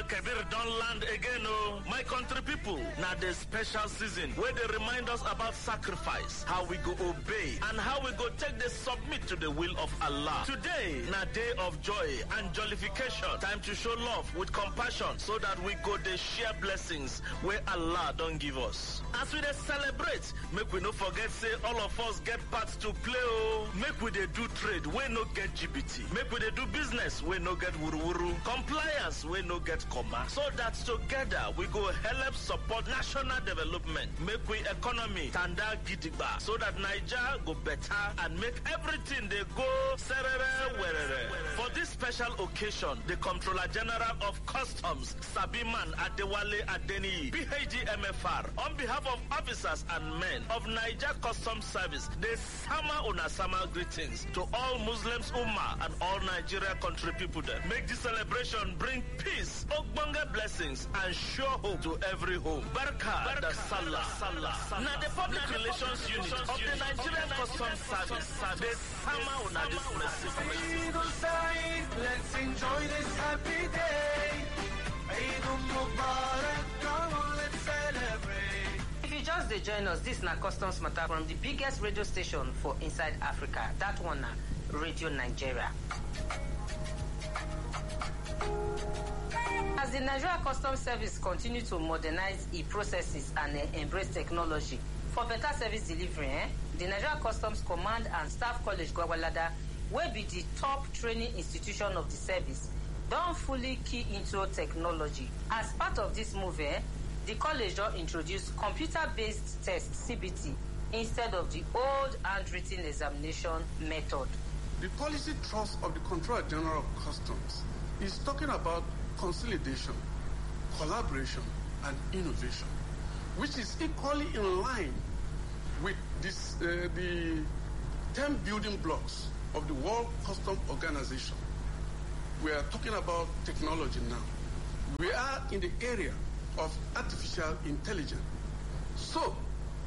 Kabir don land again, oh. My country people, now the special season where they remind us about sacrifice, how we go obey, and how we go take the submit to the will of Allah. Today, na day of joy and jollification. Time to show love with compassion so that we go the share blessings where Allah don't give us. As we dey celebrate, make we no forget say all of us get parts to play, oh. Make we dey do trade wey no get GBT. Make we dey do business wey no get wuru-wuru. Compliance wey no get comma. So that together we go help support national development. Make we economy tanda gidigba so that Niger go better and make everything they go serere werere. For this special occasion, the Comptroller General of Customs, Sabiman Adewale Adeni, PhD MFR, on behalf of officers and men of Niger Customs Service, they sama una sama greetings to all Muslims Ummah and all Nigeria country people there. Make this celebration bring peace, ogbonge blessings, and sure hope to every home. Barka da Salah. Now the Public Relations Unit of the Nigerian Customs Service, they sama una this message. Let's enjoy this happy day. Eid Mubarak, come on, let's celebrate. If you just join us, this is na Customs Matter from the biggest radio station for inside Africa. That one na Radio Nigeria. As the Nigeria Customs Service continue to modernize its processes and embrace technology for better service delivery, the Nigeria Customs Command and Staff College Gwagwalada will be the top training institution of the service, don't fully key into technology. As part of this move, the college will introduce computer-based test, CBT, instead of the old handwritten examination method. The policy thrust of the Comptroller General of Customs is talking about consolidation, collaboration, and innovation, which is equally in line with this, the 10 building blocks of the World Customs Organization. We are talking about technology now. We are in the area of artificial intelligence. So,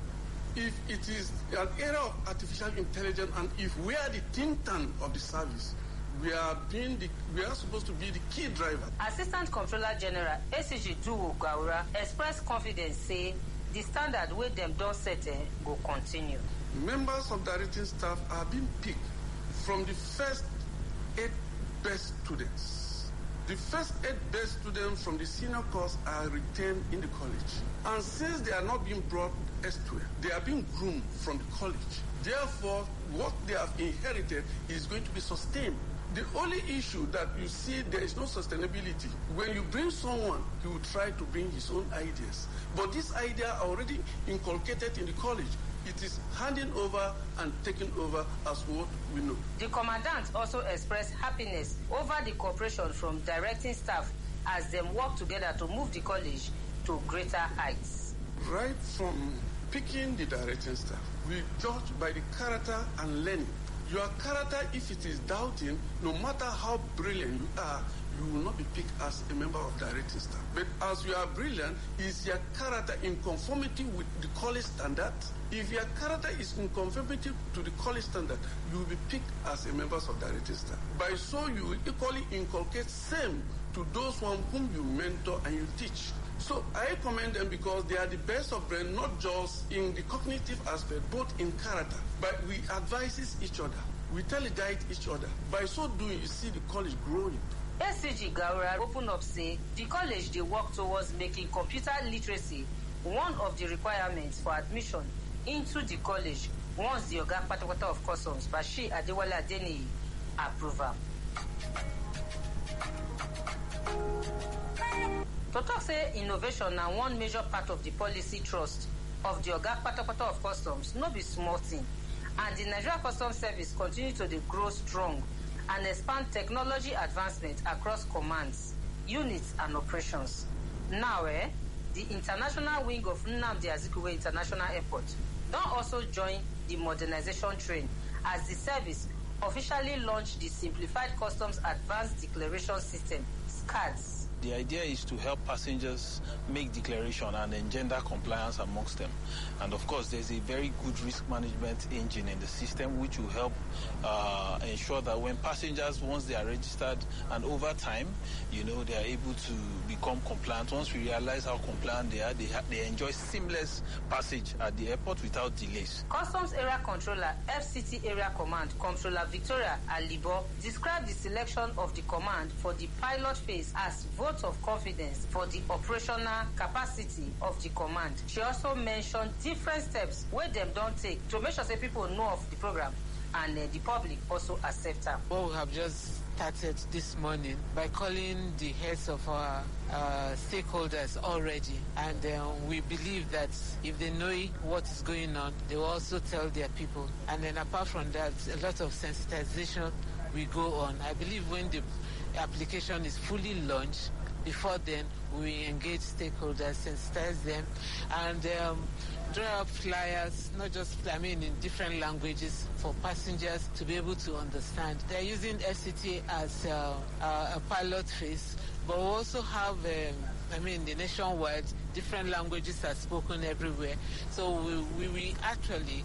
if it is an area of artificial intelligence and if we are the think tank of the service, we are supposed to be the key driver. Assistant Comptroller General ACG Duwu Gaura expressed confidence, say the standard where them don't set will continue. Members of directing staff are being picked from the first 8 best students. The first 8 best students from the senior course are retained in the college. And since they are not being brought elsewhere, they are being groomed from the college. Therefore, what they have inherited is going to be sustained. The only issue that you see there is no sustainability. When you bring someone, he will try to bring his own ideas. But this idea are already inculcated in the college. It is handing over and taking over as what we know. The commandant also expressed happiness over the cooperation from directing staff as they work together to move the college to greater heights. Right from picking the directing staff, we judge by the character and learning. Your character, if it is doubting, no matter how brilliant you are, you will not be picked as a member of directing staff. But as you are brilliant, is your character in conformity with the college standard? If your character is in conformity to the college standard, you will be picked as a member of directing staff. By so, you will equally inculcate same to those one whom you mentor and you teach. So I commend them because they are the best of brain, not just in the cognitive aspect, but in character. But we advise each other. We teleguide each other. By so doing, you see the college growing. ACG Gaura opened up, say, the college they work towards making computer literacy one of the requirements for admission into the college once the Oga Patapata of Customs, Bashir Adewale Adeni, approve am. To talk say innovation na one major part of the policy thrust of the Oga Patapata of Customs, no be small thing. And the Nigeria Customs Service continue to grow strong and expand technology advancement across commands, units, and operations. Now, the international wing of Nnamdi Azikiwe International Airport don also join the modernization train as the service officially launched the Simplified Customs Advanced Declaration System, SCADS. The idea is to help passengers make declaration and engender compliance amongst them. And of course, there's a very good risk management engine in the system which will help ensure that when passengers, once they are registered and over time, they are able to become compliant. Once we realize how compliant they are, they enjoy seamless passage at the airport without delays. Customs Area Controller, FCT Area Command, Comptroller Victoria Alibo, described the selection of the command for the pilot phase as vote of confidence for the operational capacity of the command. She also mentioned different steps where them don't take to make sure that people know of the program and the public also accept them. Well, we have just started this morning by calling the heads of our stakeholders already, and we believe that if they know what is going on, they will also tell their people. And then apart from that, a lot of sensitization will go on. I believe when the application is fully launched, before then we engage stakeholders, sensitize them, and draw up flyers, not just, in different languages for passengers to be able to understand. They're using FCT as a pilot phase, but we also have, the nationwide, different languages are spoken everywhere. So we actually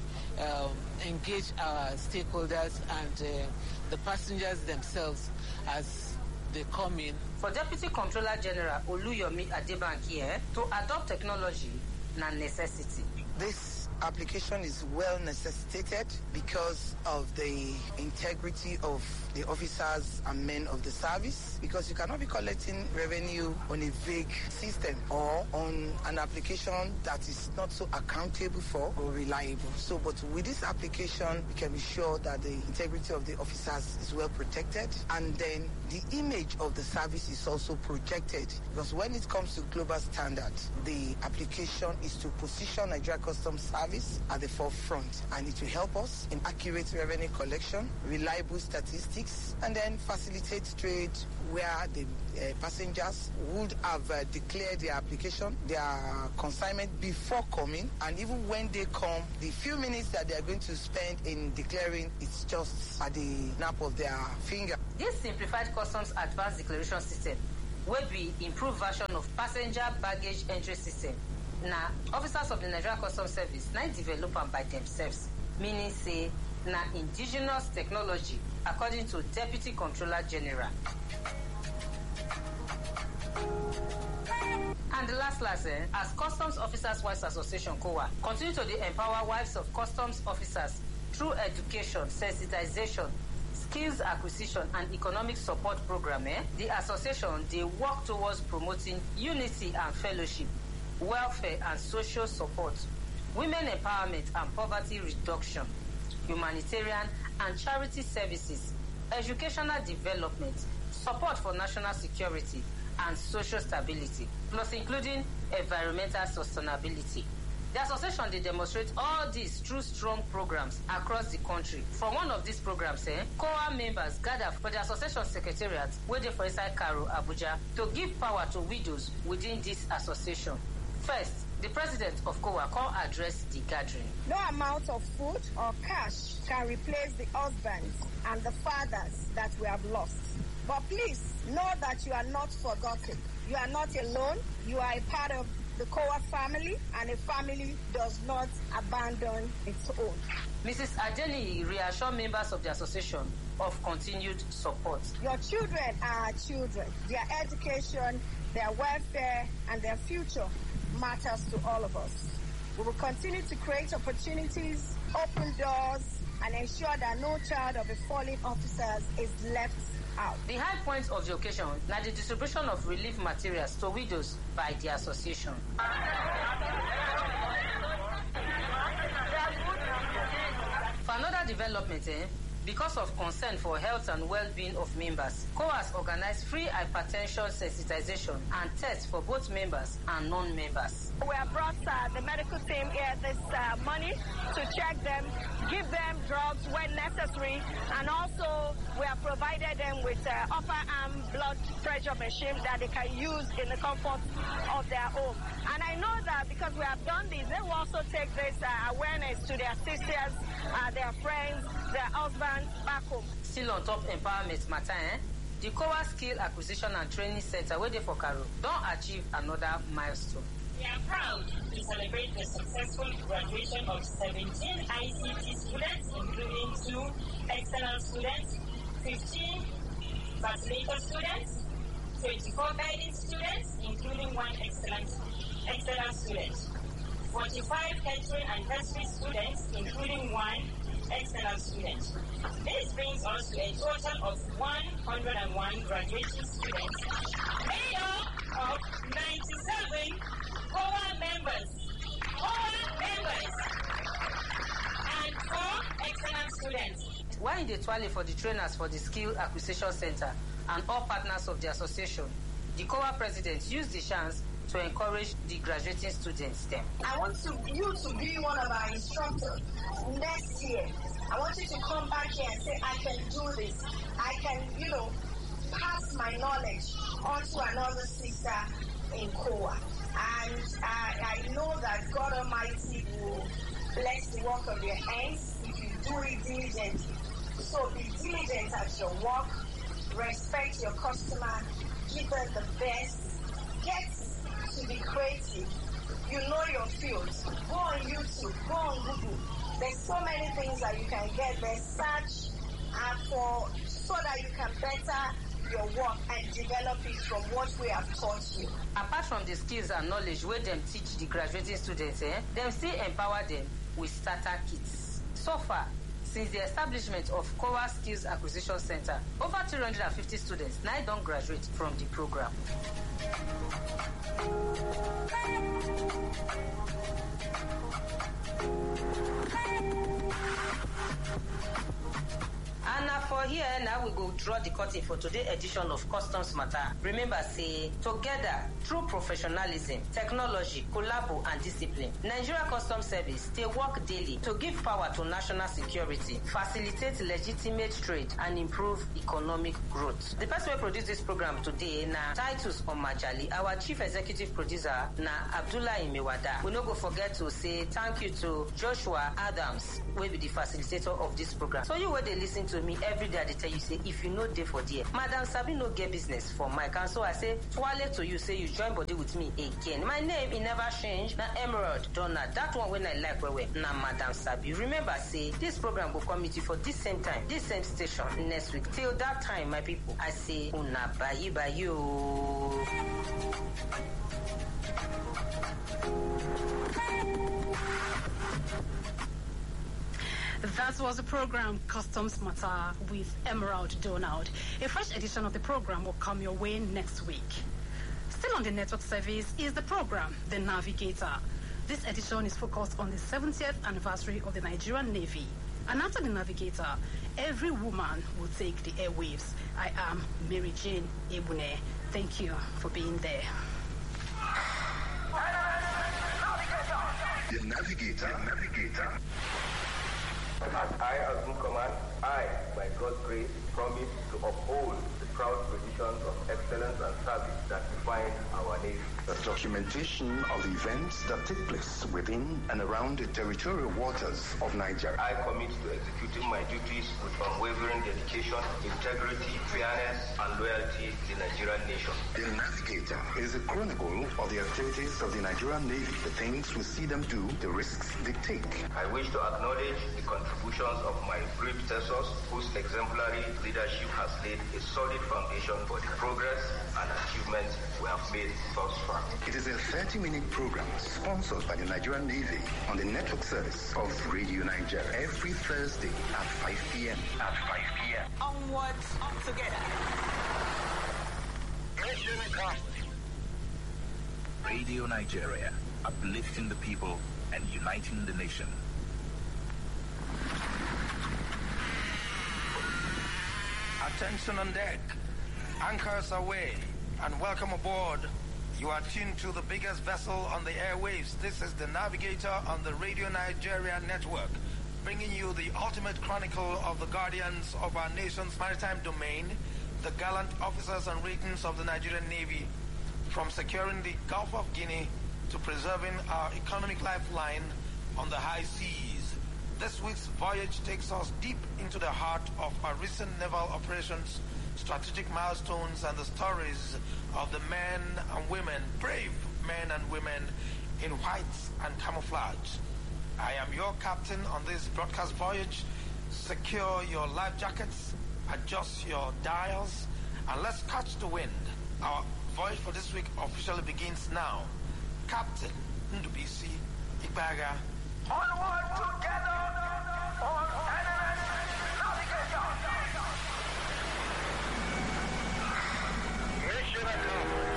engage our stakeholders and the passengers themselves as they come in. For Deputy Comptroller General Oluyomi Adebanki, to adopt technology na necessity. This application is well necessitated because of the integrity of the officers and men of the service, because you cannot be collecting revenue on a vague system or on an application that is not so accountable for or reliable. So, but with this application, we can be sure that the integrity of the officers is well protected, and then the image of the service is also projected, because when it comes to global standards, the application is to position Nigeria Customs Service at the forefront, and it will help us in accurate revenue collection, reliable statistics, and then facilitate trade where the passengers would have declared their application, their consignment before coming, and even when they come, the few minutes that they are going to spend in declaring, it's just at the snap of their finger. This simplified customs advanced declaration system will be improved version of passenger baggage entry system. Now, officers of the Nigeria Customs Service now develop them by themselves, meaning say na indigenous technology, according to Deputy Comptroller General. And the last, as Customs Officers Wives Association (COA) continue to empower wives of customs officers through education, sensitization, skills acquisition, and economic support program, the association they work towards promoting unity and fellowship, welfare and social support, women empowerment and poverty reduction, humanitarian and charity services, educational development, support for national security and social stability, plus including environmental sustainability. The association they demonstrate all these through strong programs across the country. For one of these programs, COA members gather for the association secretariat waiting for inside Cairo, Abuja, to give power to widows within this association. First, the president of COA can address the gathering. No amount of food or cash can replace the husbands and the fathers that we have lost. But please know that you are not forgotten. You are not alone. You are a part of the COA family, and a family does not abandon its own. Mrs. Adeli reassured members of the association of continued support. Your children are our children. Their education, their welfare, and their future matters to all of us. We will continue to create opportunities, open doors, and ensure that no child of a fallen officer is left out. The high point of the occasion now the distribution of relief materials to widows by the association. For another development, because of concern for health and well-being of members, COA organized free hypertension sensitization and tests for both members and non-members. We have brought the medical team here this morning to check them, give them drugs when necessary, and also we have provided them with upper arm blood pressure machine that they can use in the comfort of their home. And I know that because we have done this, they will also take this awareness to their sisters, their friends, their husbands back home. Still on top empowerment matter, the COA Skill Acquisition and Training Center, where they for Karo, don't achieve another milestone. We are proud to celebrate the successful graduation of 17 ICT students, including 2 external students, 15 facilitator students, 24 guiding students, including 1 external student, 45 catering and pastry students, including 1 external student. This brings us to a total of 101 graduating students, made up of 97 COA members, and 4 external students. While in the toilet for the trainers for the Skill Acquisition Center and all partners of the association, the COA president used the chance to encourage the graduating students. I want you to be one of our instructors next year. I want you to come back here and say, I can do this. I can, pass my knowledge on to another sister in COA. And I know that God Almighty will bless the work of your hands if you do it diligently. So be diligent at your work, respect your customer, give them the best, get to be creative. You know your field. Go on YouTube, go on Google. There's so many things that you can get there. Search so that you can better your work and develop it from what we have taught you. Apart from the skills and knowledge where them teach the graduating students, them still empower them with starter kits. So far, since the establishment of COA Skills Acquisition Center, over 350 students now don't graduate from the program. And now for here, now we go draw the curtain for today's edition of Customs Matter. Remember, say, together, through professionalism, technology, collabo, and discipline, Nigeria Customs Service, they work daily to give power to national security, facilitate legitimate trade, and improve economic growth. The person who produced this program today, na Titus Omajali, our chief executive producer, na Abdullah Imewada. We no go forget to say thank you to Joshua Adams, who will be the facilitator of this program. So you where they listen to me every day, they tell you, say, if you know day for day, Madam Sabi no get business for Mike. And so I say, twale to you, say you join body with me again. My name, it never changed. Na Emerald Donna. That one when I like where na Madam Sabi. Remember, say, this program will come with you for this same time, this same station next week. Till that time, my people, I say, una bye you. That was the program Customs Matter with Emerald Donald. A fresh edition of the program will come your way next week. Still on the network service is the program, The Navigator. This edition is focused on the 70th anniversary of the Nigerian Navy. And after The Navigator, every woman will take the airwaves. I am Mary Jane Ebune. Thank you for being there. The Navigator. As I assume command, I, by God's grace, promise to uphold the proud traditions of excellence and service that define our Navy. The documentation of events that take place within and around the territorial waters of Nigeria. I commit to executing my duties with unwavering dedication, integrity, fairness, and loyalty to the Nigerian nation. The Navigator is a chronicle of the activities of the Nigerian Navy, the things we see them do, the risks they take. I wish to acknowledge the contributions of my predecessors, whose exemplary leadership has laid a solid foundation for the progress and achievements we have made thus far. It is a 30-minute program sponsored by the Nigerian Navy on the network service of Radio Nigeria every Thursday at 5 p.m. Onwards, together. Mission accomplished. Radio Nigeria, uplifting the people and uniting the nation. Attention on deck. Anchors away and welcome aboard. You are tuned to the biggest vessel on the airwaves. This is the Navigator on the Radio Nigeria network, bringing you the ultimate chronicle of the guardians of our nation's maritime domain, the gallant officers and ratings of the Nigerian Navy, from securing the Gulf of Guinea to preserving our economic lifeline on the high seas. This week's voyage takes us deep into the heart of our recent naval operations strategic milestones and the stories of the men and women, brave men and women in white and camouflage. I am your captain on this broadcast voyage. Secure your life jackets, adjust your dials, and let's catch the wind. Our voyage for this week officially begins now. Captain Ndubisi Igbaga. Onward together on NNS Navigator. Mission accomplished.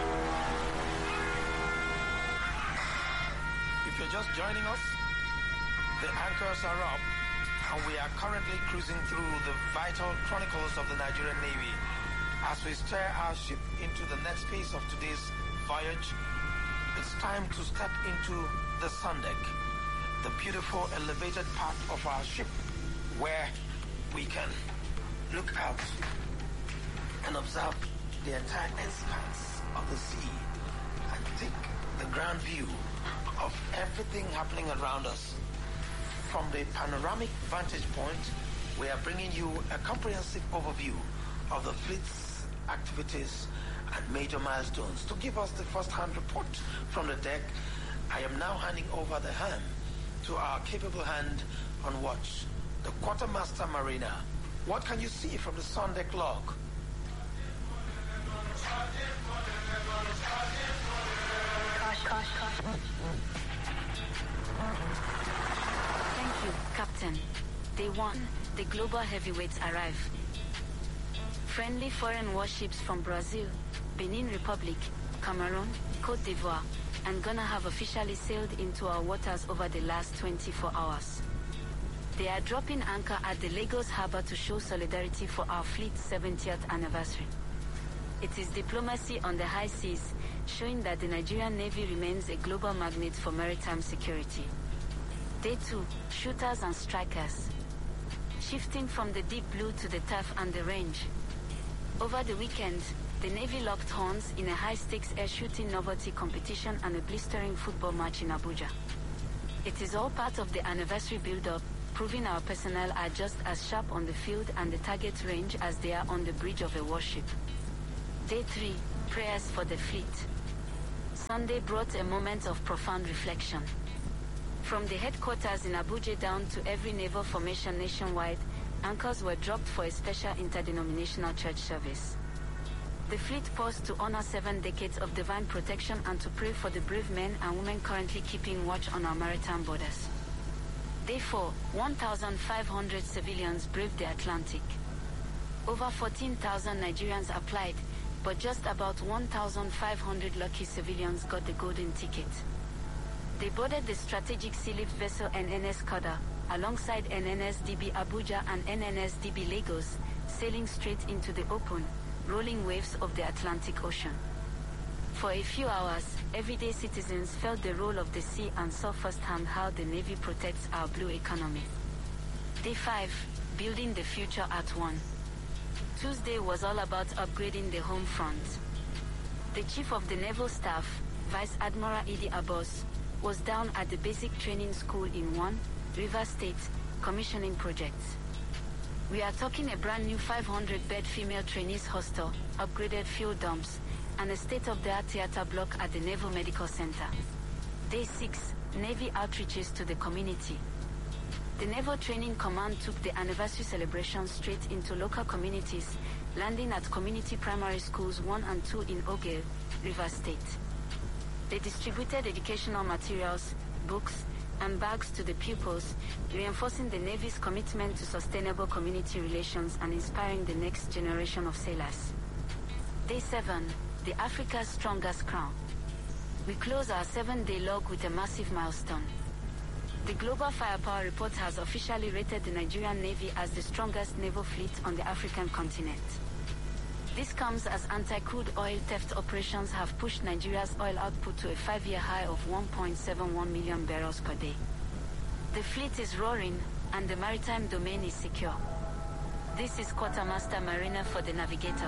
If you're just joining us, the anchors are up, and we are currently cruising through the vital chronicles of the Nigerian Navy. As we steer our ship into the next phase of today's voyage, it's time to step into the sun deck, the beautiful elevated part of our ship where we can look out and observe the entire expanse of the sea and take the ground view of everything happening around us. From the panoramic vantage point, we are bringing you a comprehensive overview of the fleet's activities and major milestones. To give us the first-hand report from the deck, I am now handing over the helm to our capable hand on watch, the Quartermaster Mariner. What can you see from the sun deck log? Thank you, Captain. Day 1, the global heavyweights arrive. Friendly foreign warships from Brazil, Benin Republic, Cameroon, Cote d'Ivoire, and Ghana have officially sailed into our waters over the last 24 hours. They are dropping anchor at the Lagos Harbour to show solidarity for our fleet's 70th anniversary. It is diplomacy on the high seas, showing that the Nigerian Navy remains a global magnet for maritime security. Day 2, shooters and strikers. Shifting from the deep blue to the turf and the range. Over the weekend, the Navy locked horns in a high-stakes air shooting novelty competition and a blistering football match in Abuja. It is all part of the anniversary build-up, proving our personnel are just as sharp on the field and the target range as they are on the bridge of a warship. Day 3, prayers for the fleet. Sunday brought a moment of profound reflection. From the headquarters in Abuja down to every naval formation nationwide, anchors were dropped for a special interdenominational church service. The fleet paused to honor 7 decades of divine protection and to pray for the brave men and women currently keeping watch on our maritime borders. Day 4, 1,500 civilians braved the Atlantic. Over 14,000 Nigerians applied, but just about 1,500 lucky civilians got the golden ticket. They boarded the strategic sea-lift vessel NNS Kada, alongside NNS DB Abuja and NNS DB Lagos, sailing straight into the open, rolling waves of the Atlantic Ocean. For a few hours, everyday citizens felt the roll of the sea and saw firsthand how the Navy protects our blue economy. Day 5, building the future at 1. Tuesday was all about upgrading the home front. The Chief of the Naval Staff, Vice Admiral Idi Abbas, was down at the basic training school in 1, River State, commissioning projects. We are talking a brand new 500-bed female trainees hostel, upgraded fuel dumps, and a state-of-the-art theater block at the Naval Medical Center. Day 6, Navy outreaches to the community. The Naval Training Command took the anniversary celebration straight into local communities, landing at community primary schools 1 and 2 in Oge, River State. They distributed educational materials, books, and bags to the pupils, reinforcing the Navy's commitment to sustainable community relations and inspiring the next generation of sailors. Day 7, the Africa's Strongest Crown. We close our 7-day log with a massive milestone. The Global Firepower Report has officially rated the Nigerian Navy as the strongest naval fleet on the African continent. This comes as anti-crude oil theft operations have pushed Nigeria's oil output to a 5-year high of 1.71 million barrels per day. The fleet is roaring and the maritime domain is secure. This is Quartermaster Mariner for the Navigator.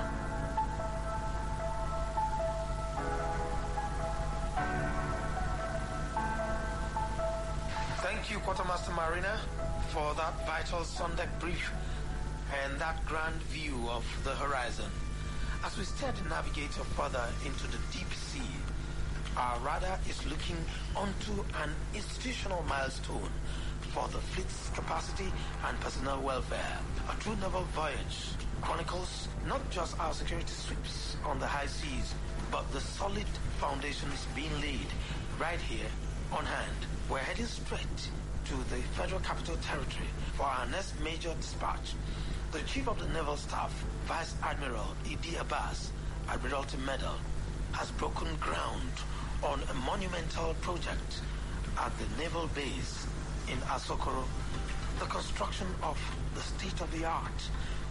Thank you, Quartermaster Mariner, for that vital Sundeck brief. and that grand view of the horizon. As we steer the navigator further into the deep sea, our radar is looking onto an institutional milestone for the fleet's capacity and personnel welfare. A true naval voyage chronicles not just our security sweeps on the high seas, but the solid foundations being laid right here on hand. We're heading straight to the Federal Capital Territory for our next major dispatch. The Chief of the Naval Staff, Vice Admiral Idi Abbas, Admiralty Medal, has broken ground on a monumental project at the naval base in Asokoro, the construction of the state-of-the-art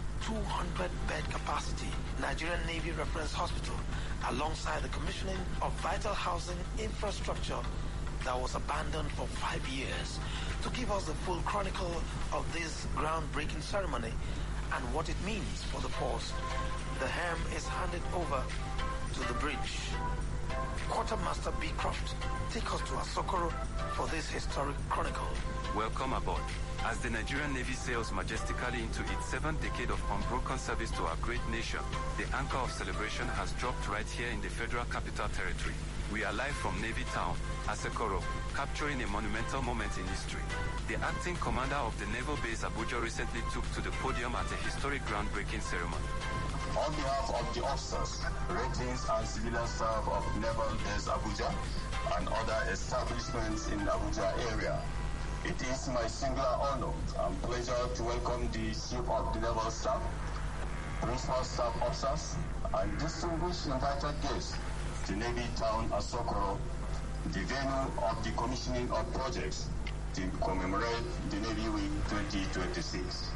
200-bed capacity Nigerian Navy Reference Hospital, alongside the commissioning of vital housing infrastructure that was abandoned for 5 years. To give us the full chronicle of this groundbreaking ceremony and what it means for the force, the helm is handed over to the bridge. Quartermaster B. Croft, take us to Asokoro for this historic chronicle. Welcome aboard. As the Nigerian Navy sails majestically into its 7th decade of unbroken service to our great nation, the anchor of celebration has dropped right here in the Federal Capital Territory. We are live from Navy Town, Asokoro, capturing a monumental moment in history. The acting commander of the Naval Base Abuja recently took to the podium at a historic groundbreaking ceremony. On behalf of the officers, ratings and civilian staff of Naval Base Abuja and other establishments in Abuja area, it is my singular honor and pleasure to welcome the Chief of the Naval Staff, Principal Staff Officers, and distinguished invited guests to Navy Town Asokoro, the venue of the commissioning of projects to commemorate the Navy Week 2026.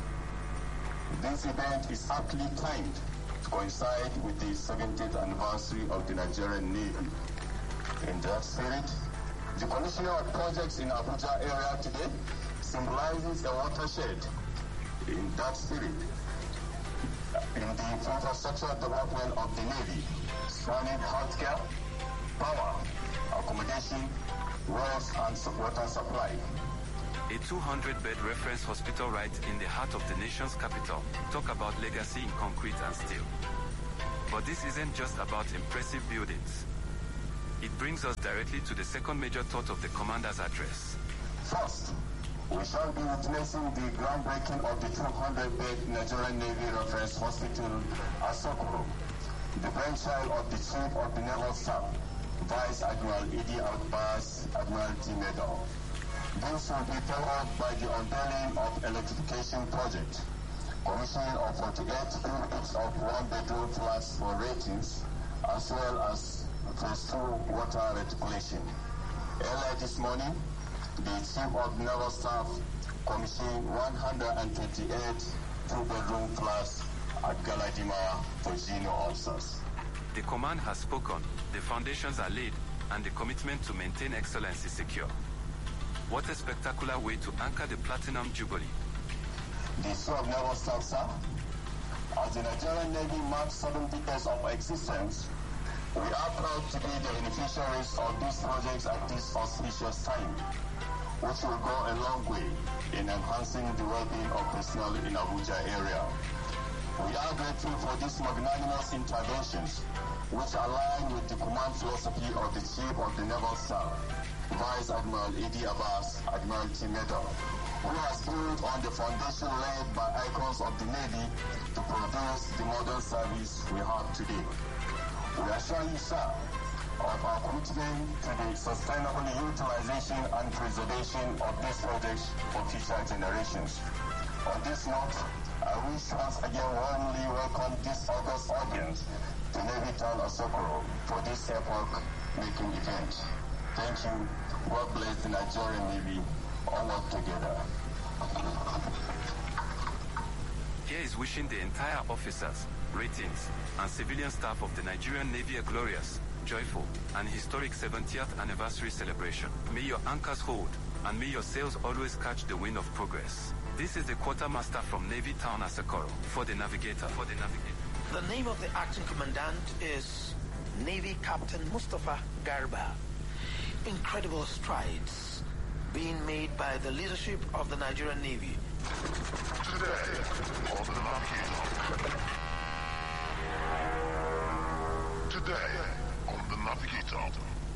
This event is aptly timed to coincide with the 70th anniversary of the Nigerian Navy. In that spirit, the commissioning of projects in Abuja area today symbolizes a watershed. In that spirit, in the infrastructure development of the Navy, spanning healthcare, power, accommodation, roads, and water supply. A 200-bed reference hospital right in the heart of the nation's capital. Talk about legacy in concrete and steel. But this isn't just about impressive buildings. It brings us directly to the second major thought of the commander's address. First, we shall be witnessing the groundbreaking of the 200-bed Nigerian Navy Reference Hospital, Asokoro, the brainchild of the Chief of the Naval Staff, Vice Admiral Idi Abbas, Admiralty Medal. This will be followed by the unveiling of electrification project, commissioning of 48 units of one-bedroom flats for ratings, as well as phase 2 water reticulation. Earlier this morning, the Chief of the Naval Staff commissioned 128 two-bedroom flats at Galadima for senior officers. The command has spoken, the foundations are laid, and the commitment to maintain excellence is secure. What a spectacular way to anchor the Platinum Jubilee. The Chief of Naval Staff, sir, as the Nigerian Navy marks 70 years of existence, we are proud to be the beneficiaries of these projects at this auspicious time, which will go a long way in enhancing the well-being of personnel in Abuja area. We are grateful for these magnanimous interventions, which align with the command philosophy of the Chief of the Naval Staff, Vice Admiral Idi Abbas, Admiralty Medal, who has built on the foundation laid by icons of the Navy to produce the modern service we have today. We assure you, sir, of our commitment to the sustainable utilization and preservation of these projects for future generations. On this note, I wish once again warmly welcome this August audience to Navy Town Asokoro for this epoch-making event. Thank you. God bless the Nigerian Navy. All work together. Here is wishing the entire officers, ratings, and civilian staff of the Nigerian Navy a glorious, joyful, and historic 70th anniversary celebration. May your anchors hold, and may your sails always catch the wind of progress. This is the quartermaster from Navy Town Asokoro for the Navigator. The name of the acting commandant is Navy Captain Mustafa Garba. Incredible strides being made by the leadership of the Nigerian Navy Today on the Navigator.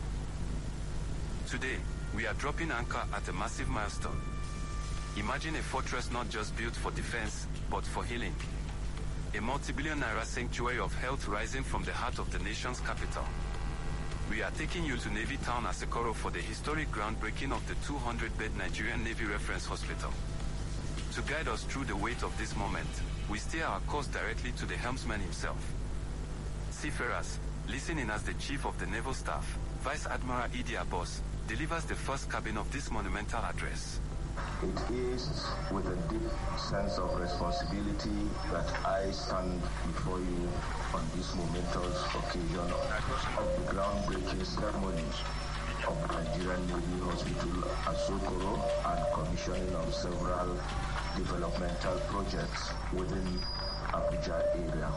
Today, we are dropping anchor at a massive milestone. Imagine a fortress not just built for defense, but for healing. A multi-billion naira sanctuary of health rising from the heart of the nation's capital. We are taking you to Navy Town Asokoro for the historic groundbreaking of the 200-bed Nigerian Navy Reference Hospital. To guide us through the weight of this moment, we steer our course directly to the helmsman himself. Seafarers, listen in as the Chief of the Naval Staff, Vice Admiral Idi Abbas, delivers the first cabin of this monumental address. It is with a deep sense of responsibility that I stand before you on this momentous occasion of the groundbreaking ceremony of the Nigerian Navy Hospital Asokoro and commissioning of several developmental projects within Abuja area.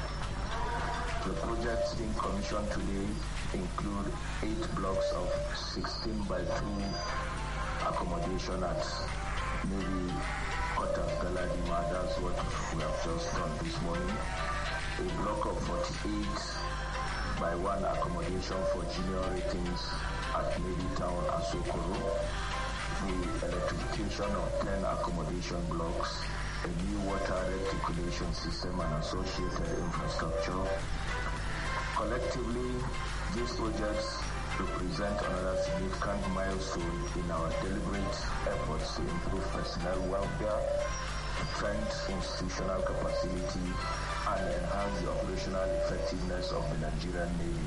The projects being commissioned today include 8 blocks of 16 by 2 accommodation at Navy Quarters Galadima. That's what we have just done this morning. A block of 48 by 1 accommodation for junior ratings at Navy Town Asokoro. The electrification of 10 accommodation blocks, a new water reticulation system and associated infrastructure. Collectively, these projects represent another significant milestone in our deliberate efforts to improve personnel welfare, strengthen institutional capacity, and enhance the operational effectiveness of the Nigerian Navy.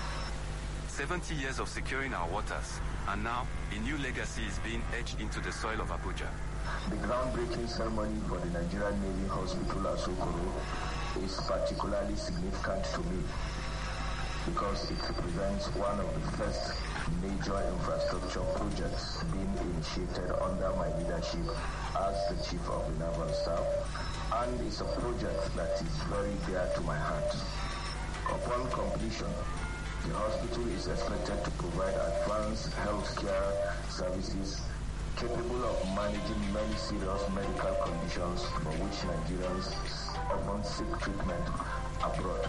70 years of securing our waters, and now a new legacy is being etched into the soil of Abuja. The groundbreaking ceremony for the Nigerian Navy Hospital Asokoro is particularly significant to me because it represents one of the first major infrastructure projects being initiated under my leadership as the Chief of the Naval Staff, and it's a project that is very dear to my heart. Upon completion, the hospital is expected to provide advanced healthcare services capable of managing many serious medical conditions for which Nigerians often seek treatment abroad.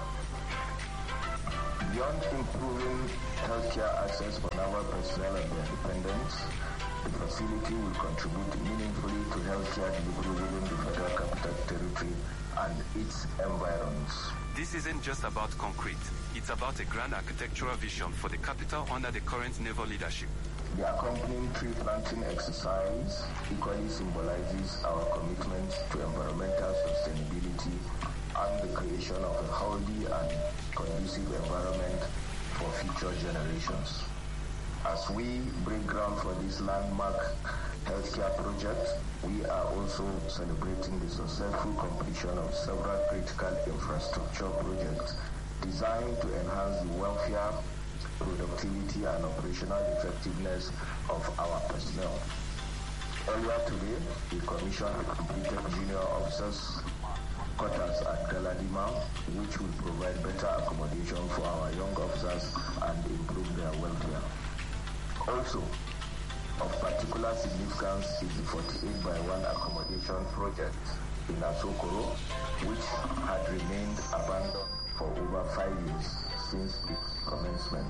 Beyond improving healthcare access for naval personnel and their dependents, the facility will contribute meaningfully to healthcare delivery within the Federal Capital Territory and its environs. This isn't just about concrete. It's about a grand architectural vision for the capital under the current naval leadership. The accompanying tree planting exercise equally symbolizes our commitment to environmental sustainability and the creation of a healthy and conducive environment for future generations. As we break ground for this landmark healthcare project, we are also celebrating the successful completion of several critical infrastructure projects designed to enhance the welfare, productivity, and operational effectiveness of our personnel. Earlier today, we commissioned the completed junior officers' quarters at Galadima, which will provide better accommodation for our young officers and improve their welfare. Also, of particular significance is the 48 by 1 accommodation project in Asokoro, which had remained abandoned for over 5 years since its commencement.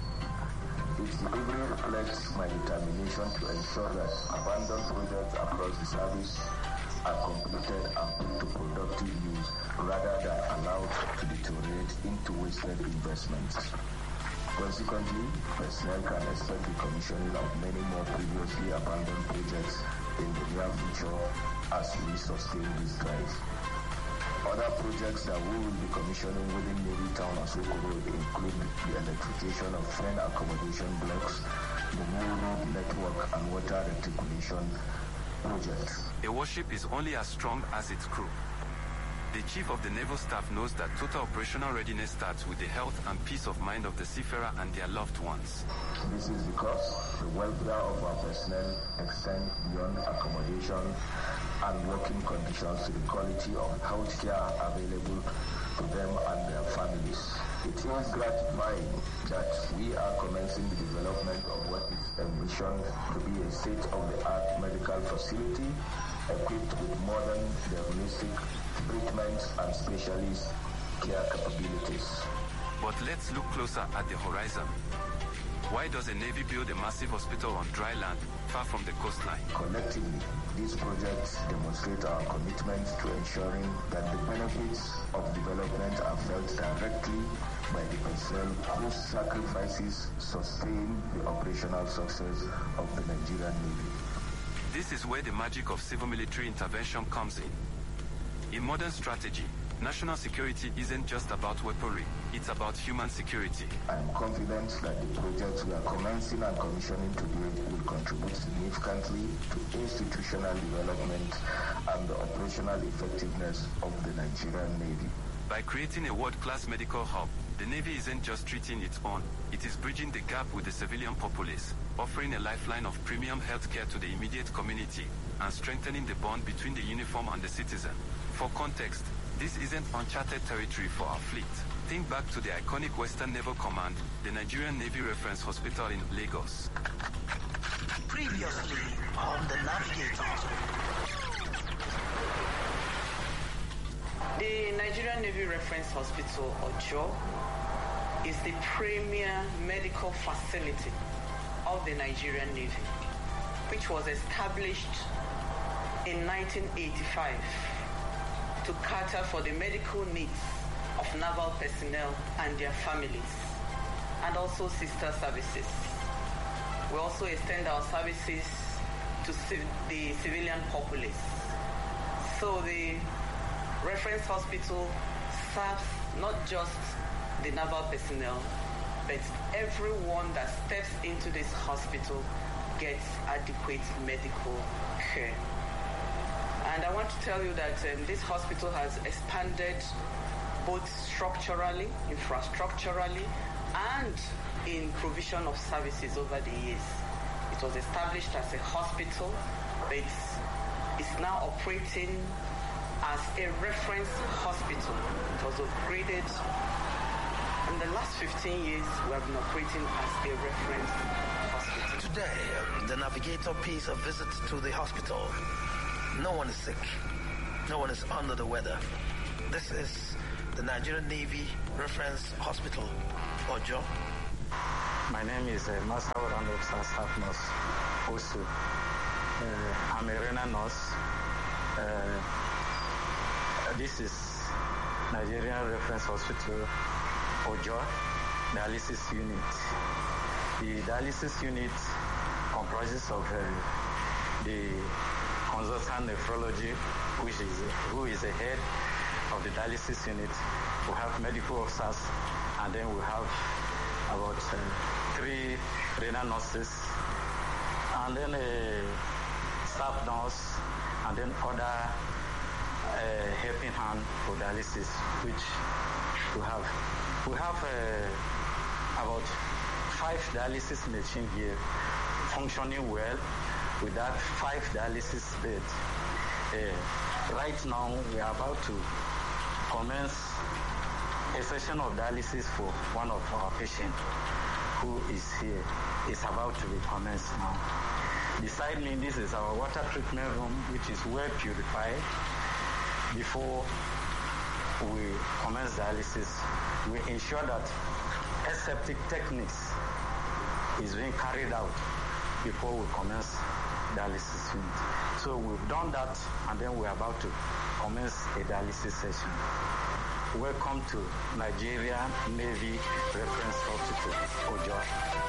Its delivery reflects my determination to ensure that abandoned projects across the service are completed and put to productive use rather than allowed to deteriorate into wasted investments. Consequently, personnel can expect the commissioning of many more previously abandoned projects in the near future as we sustain this drive. Other projects that we will be commissioning within Navy Town Asokoro include the electrification of 10 accommodation blocks, the new road network and water reticulation projects. A warship is only as strong as its crew. The Chief of the Naval Staff knows that total operational readiness starts with the health and peace of mind of the seafarer and their loved ones. This is because the welfare of our personnel extends beyond accommodation and working conditions to the quality of healthcare available to them and their families. It is gratifying that we are commencing the development of what is envisioned to be a state-of-the-art medical facility equipped with modern diagnostic treatment and specialist care capabilities. But let's look closer at the horizon. Why does the Navy build a massive hospital on dry land far from the coastline? Collectively, these projects demonstrate our commitment to ensuring that the benefits of development are felt directly by the personnel whose sacrifices sustain the operational success of the Nigerian Navy. This is where the magic of civil military intervention comes in. In modern strategy, national security isn't just about weaponry, it's about human security. I am confident that the projects we are commencing and commissioning today will contribute significantly to institutional development and the operational effectiveness of the Nigerian Navy. By creating a world-class medical hub, the Navy isn't just treating its own, it is bridging the gap with the civilian populace, offering a lifeline of premium healthcare to the immediate community, and strengthening the bond between the uniform and the citizen. For context, this isn't uncharted territory for our fleet. Think back to the iconic Western Naval Command, the Nigerian Navy Reference Hospital in Lagos. Previously on the Navigator. The Nigerian Navy Reference Hospital, OJO, is the premier medical facility of the Nigerian Navy, which was established in 1985 to cater for the medical needs of naval personnel and their families, and also sister services. We also extend our services to the civilian populace. So the reference hospital serves not just the naval personnel, but everyone that steps into this hospital gets adequate medical care. And I want to tell you that this hospital has expanded both structurally, infrastructurally, and in provision of services over the years. It was established as a hospital, but it's now operating as a reference hospital. It was upgraded. In the last 15 years, we have been operating as a reference hospital. Today, the Navigator pays a visit to the hospital. No one is sick. No one is under the weather. This is the Nigerian Navy Reference Hospital, OJO. My name is Master Randolph Staff Nurse Osu. I'm a renal nurse. This is Nigerian Reference Hospital, OJO, dialysis unit. The dialysis unit comprises of the consultant nephrology, who is the head of the dialysis unit. We have medical officers, and then we have about 3 renal nurses, and then a staff nurse, and then other helping hand for dialysis, which we have. We have about 5 dialysis machines here functioning well with that 5 dialysis beds. Right now, we are about to commence a session of dialysis for one of our patients who is here. It's about to be commenced now. Beside me, this is our water treatment room, which is well purified. Before we commence dialysis, we ensure that aseptic techniques is being carried out before we commence dialysis unit. So we've done that, and then we're about to commence a dialysis session. Welcome to Nigeria Navy Reference Hospital, OJO.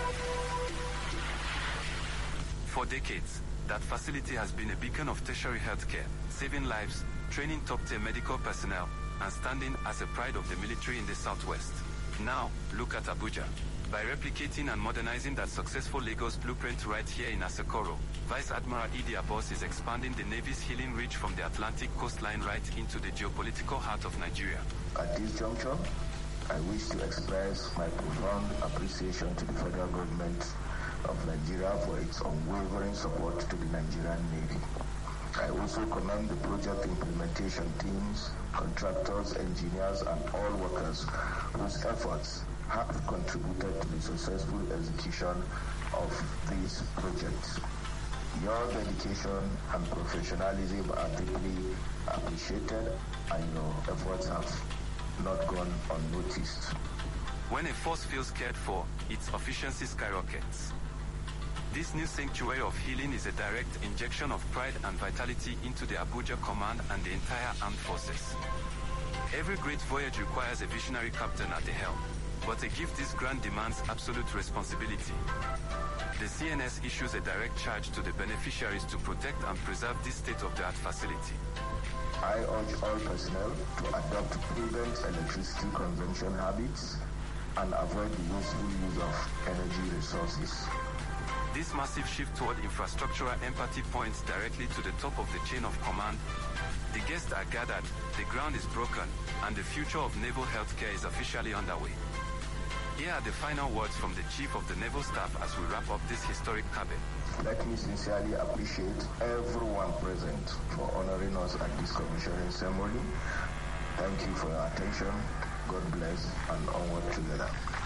For decades, that facility has been a beacon of tertiary healthcare, saving lives, training top-tier medical personnel, and standing as a pride of the military in the Southwest. Now, look at Abuja. By replicating and modernizing that successful Lagos blueprint right here in Asokoro, Vice Admiral Idi Abbas is expanding the Navy's healing reach from the Atlantic coastline right into the geopolitical heart of Nigeria. At this juncture, I wish to express my profound appreciation to the federal government of Nigeria for its unwavering support to the Nigerian Navy. I also commend the project implementation teams, contractors, engineers, and all workers whose efforts have contributed to the successful execution of these projects. Your dedication and professionalism are deeply appreciated, and your efforts have not gone unnoticed. When a force feels cared for, its efficiency skyrockets. This new sanctuary of healing is a direct injection of pride and vitality into the Abuja Command and the entire armed forces. Every great voyage requires a visionary captain at the helm, but a gift this grand demands absolute responsibility. The CNS issues a direct charge to the beneficiaries to protect and preserve this state-of-the-art facility. I urge all personnel to adopt prudent electricity consumption habits and avoid the wasteful use of energy resources. This massive shift toward infrastructural empathy points directly to the top of the chain of command. The guests are gathered, the ground is broken, and the future of naval healthcare is officially underway. Here are the final words from the Chief of the Naval Staff as we wrap up this historic cabin. Let me sincerely appreciate everyone present for honoring us at this commissioning ceremony. Thank you for your attention. God bless, and onward together.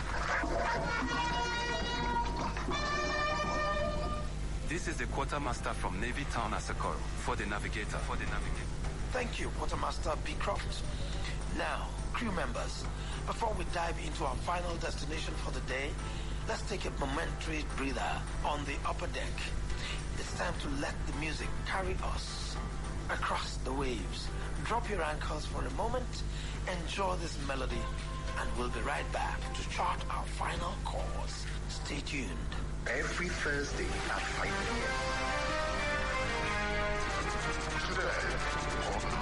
This is the Quartermaster from Navy Town Asakoro for the Navigator. Thank you, Quartermaster Beecroft. Now, crew members, before we dive into our final destination for the day, let's take a momentary breather on the upper deck. It's time to let the music carry us across the waves. Drop your anchors for a moment, enjoy this melody, and we'll be right back to chart our final course. Stay tuned. Every Thursday at 5 p.m. Today on the